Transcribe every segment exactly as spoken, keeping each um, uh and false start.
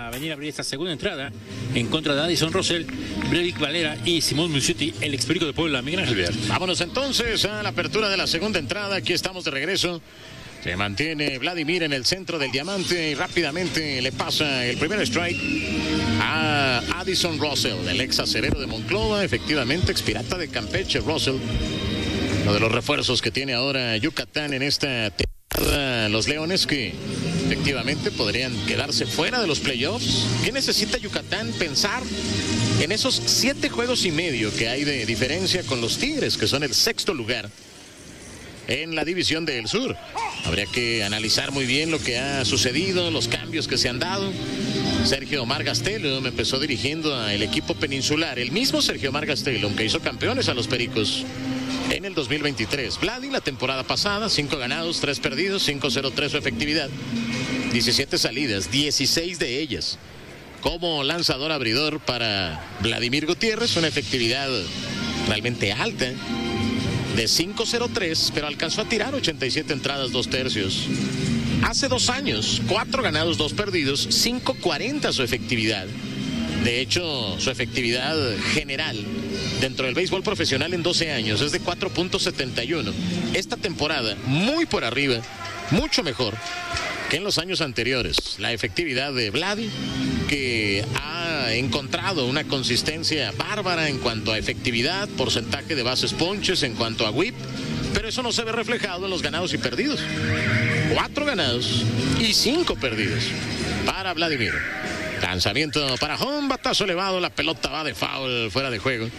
a venir a abrir esta segunda entrada en contra de Addison Russell, Brevik Valera y Simón Musuti, el experico de Puebla, Miguel Ángel Verde. Vámonos entonces a la apertura de la segunda entrada. Aquí estamos de regreso. Se mantiene Vladimir en el centro del diamante y rápidamente le pasa el primer strike a Addison Russell, el ex acerero de Monclova, efectivamente ex pirata de Campeche. Russell, uno de los refuerzos que tiene ahora Yucatán en esta temporada, los Leones, que efectivamente podrían quedarse fuera de los playoffs. ¿Qué necesita Yucatán? Pensar en esos siete juegos y medio que hay de diferencia con los Tigres, que son el sexto lugar en la división del sur. Habría que analizar muy bien lo que ha sucedido, los cambios que se han dado. Sergio Omar Gastelum empezó dirigiendo al equipo peninsular, el mismo Sergio Omar Gastelum que hizo campeones a los Pericos en el dos mil veintitrés. Vladi la temporada pasada, cinco ganados, tres perdidos, cinco cero tres su efectividad, diecisiete salidas, dieciséis de ellas como lanzador abridor para Vladimir Gutiérrez, una efectividad realmente alta de cinco cero tres, pero alcanzó a tirar ochenta y siete entradas, dos tercios. Hace dos años, cuatro ganados, dos perdidos, cinco cuarenta su efectividad. De hecho, su efectividad general dentro del béisbol profesional en doce años es de cuatro punto setenta y uno. Esta temporada, muy por arriba, mucho mejor que en los años anteriores. La efectividad de Vladi, que ha encontrado una consistencia bárbara en cuanto a efectividad, porcentaje de bases ponches, en cuanto a whip, pero eso no se ve reflejado en los ganados y perdidos. Cuatro ganados y cinco perdidos para Vladimir. Lanzamiento para home, batazo elevado, la pelota va de foul, fuera de juego.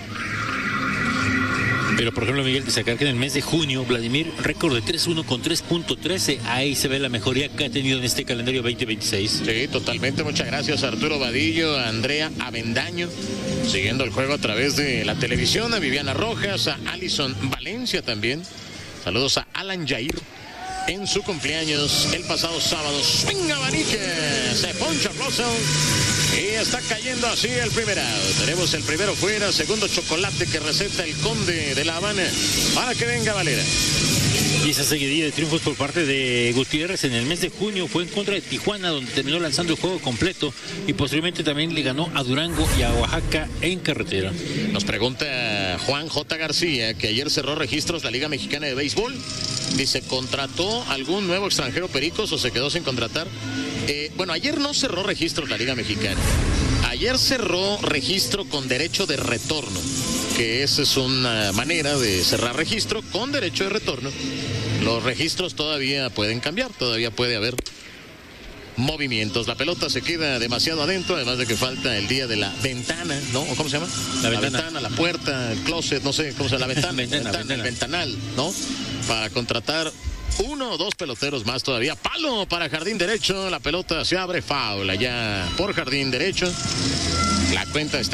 Pero por ejemplo, Miguel, destacar que en el mes de junio Vladimir, récord de tres uno con tres punto trece, ahí se ve la mejoría que ha tenido en este calendario veinte veintiséis. Sí, totalmente. Muchas gracias a Arturo Vadillo, a Andrea Avendaño, siguiendo el juego a través de la televisión, a Viviana Rojas, a Alison Valencia también. Saludos a Alan Jair en su cumpleaños el pasado sábado. Swing abanique, se poncha Russell y está cayendo así el primer out. Tenemos el primero fuera, segundo chocolate que receta el Conde de La Habana para que venga Valera. Y esa seguidilla de triunfos por parte de Gutiérrez en el mes de junio fue en contra de Tijuana, donde terminó lanzando el juego completo, y posteriormente también le ganó a Durango y a Oaxaca en carretera. Nos pregunta Juan J. García, que ayer cerró registros la Liga Mexicana de Béisbol. Dice, ¿contrató algún nuevo extranjero Pericos o se quedó sin contratar? Eh, bueno, ayer no cerró registros la Liga Mexicana. Ayer cerró registro con derecho de retorno, que esa es una manera de cerrar registro con derecho de retorno. Los registros todavía pueden cambiar, todavía puede haber movimientos. La pelota se queda demasiado adentro, además de que falta el día de la ventana, ¿no? ¿Cómo se llama? La, la ventana. ventana, la puerta, el closet, no sé cómo se llama, la ventana, ventana, ventana, ventana. el ventanal, ¿no? Para contratar uno o dos peloteros más todavía. Palo para jardín derecho, la pelota se abre, foul allá por jardín derecho. La cuenta está